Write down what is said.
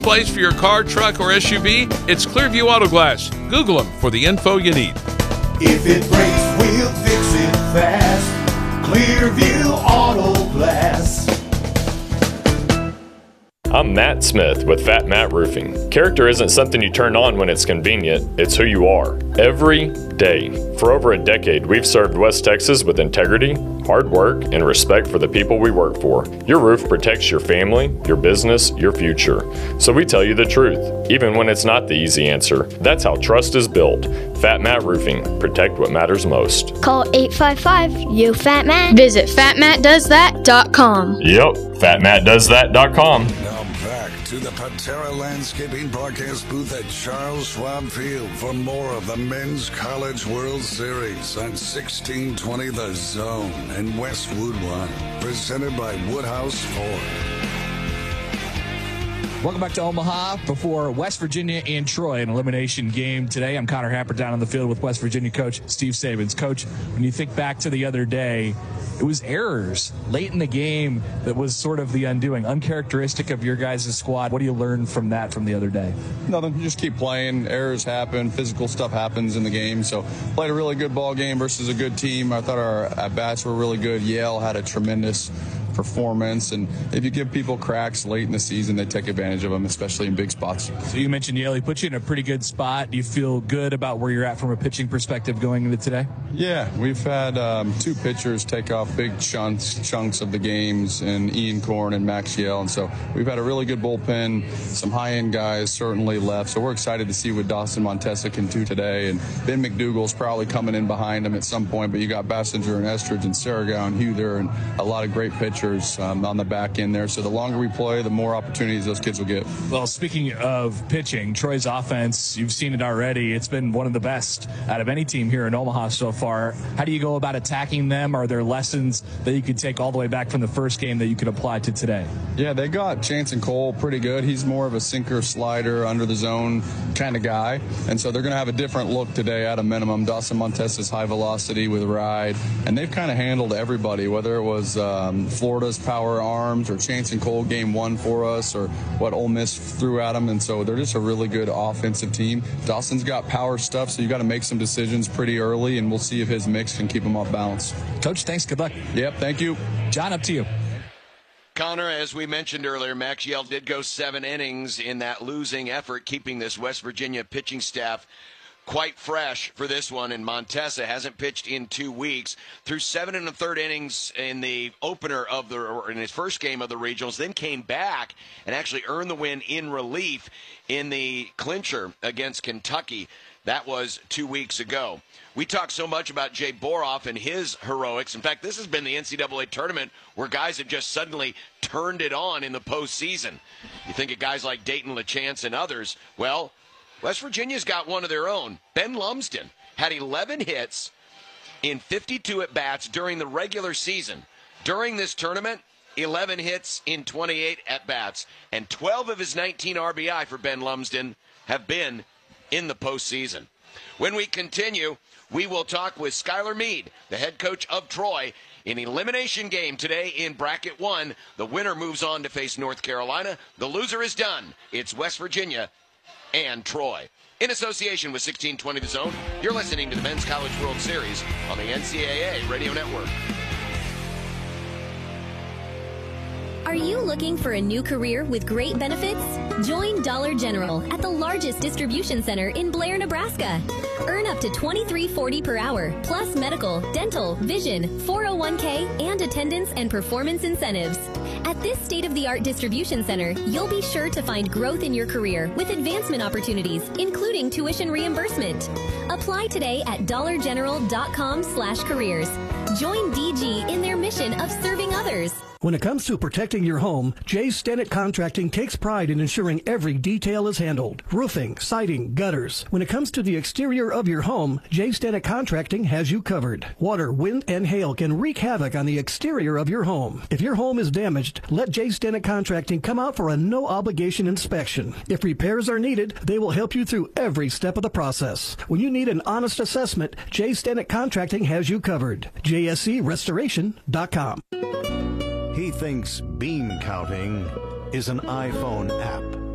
Place for your car, truck, or SUV? It's Clearview Auto Glass. Google them for the info you need. If it breaks, we'll fix it fast. Clearview Auto Glass. I'm Matt Smith with Fat Matt Roofing. Character isn't something you turn on when it's convenient, it's who you are. Every day. For over a decade, we've served West Texas with integrity, hard work, and respect for the people we work for. Your roof protects your family, your business, your future. So we tell you the truth, even when it's not the easy answer. That's how trust is built. Fat Matt Roofing. Protect what matters most. Call 855-YO-FAT-MAT. Visit fatmattdoesthat.com. Yep, fatmattdoesthat.com. Now back to the Patera Landscaping broadcast booth at Charles Schwab Field for more of the Men's College World Series on 1620 The Zone and Westwood One. Presented by Woodhouse Ford. Welcome back to Omaha before West Virginia and Troy, an elimination game today. I'm Connor Happer down on the field with West Virginia coach Steve Sabins. Coach, when you think back to the other day, it was errors late in the game that was sort of the undoing, uncharacteristic of your guys' squad. What do you learn from that from the other day? Nothing. You just keep playing. Errors happen. Physical stuff happens in the game. So played a really good ball game versus a good team. I thought our at-bats were really good. Yale had a tremendous performance, and if you give people cracks late in the season, they take advantage of them, especially in big spots. So you mentioned Yale. He put you in a pretty good spot. Do you feel good about where you're at from a pitching perspective going into today? Yeah, we've had two pitchers take off big chunks of the games, and Ian Korn and Max Yale, and so we've had a really good bullpen. Some high-end guys certainly left, so we're excited to see what Dawson Montesa can do today, and Ben McDougal's probably coming in behind him at some point, but you got Bassinger and Estridge and Saragow and Hugher and a lot of great pitchers on the back end there. So the longer we play, the more opportunities those kids will get. Well, speaking of pitching, Troy's offense, you've seen it already. It's been one of the best out of any team here in Omaha so far. How do you go about attacking them? Are there lessons that you could take all the way back from the first game that you could apply to today? Yeah, they got Chance and Cole pretty good. He's more of a sinker, slider, under the zone kind of guy. And so they're going to have a different look today at a minimum. Dawson Montesa's high velocity with ride. And they've kind of handled everybody, whether it was Florida's power arms or Chance and Cole game one for us or what Ole Miss threw at them. And so they're just a really good offensive team. Dawson's got power stuff, so you got to make some decisions pretty early, and we'll see if his mix can keep him off balance. Coach, thanks. Good luck. Yep, thank you. John, up to you. Connor, as we mentioned earlier, Max Yale did go 7 innings in that losing effort, keeping this West Virginia pitching staff quite fresh for this one, and Montesa hasn't pitched in 2 weeks. Threw 7 1/3 innings in the opener in his first game of the regionals, then came back and actually earned the win in relief in the clincher against Kentucky. That was 2 weeks ago. We talk so much about Jay Boroff and his heroics. In fact, this has been the NCAA tournament where guys have just suddenly turned it on in the postseason. You think of guys like Dayton LaChance and others. Well, West Virginia's got one of their own. Ben Lumsden had 11 hits in 52 at-bats during the regular season. During this tournament, 11 hits in 28 at-bats, and 12 of his 19 RBI for Ben Lumsden have been in the postseason. When we continue, we will talk with Skylar Meade, the head coach of Troy, in elimination game today in Bracket 1. The winner moves on to face North Carolina. The loser is done. It's West Virginia and Troy. In association with 1620 The Zone, you're listening to the Men's College World Series on the NCAA Radio Network. Are you looking for a new career with great benefits? Join Dollar General at the largest distribution center in Blair, Nebraska. Earn up to $23.40 per hour, plus medical, dental, vision, 401k, and attendance and performance incentives. At this state-of-the-art distribution center, you'll be sure to find growth in your career with advancement opportunities, including tuition reimbursement. Apply today at dollargeneral.com/careers. Join DG in their mission of serving others. When it comes to protecting your home, Jay Stennett Contracting takes pride in ensuring every detail is handled. Roofing, siding, gutters. When it comes to the exterior of your home, Jay Stennett Contracting has you covered. Water, wind, and hail can wreak havoc on the exterior of your home. If your home is damaged, let Jay Stennett Contracting come out for a no-obligation inspection. If repairs are needed, they will help you through every step of the process. When you need an honest assessment, Jay Stennett Contracting has you covered. JSCRestoration.com. He thinks bean counting is an iPhone app.